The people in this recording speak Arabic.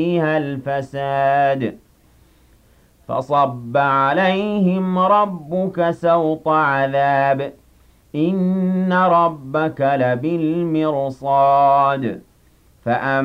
فيها الفساد فصب عليهم ربك سوط عذاب إن ربك لبالمرصاد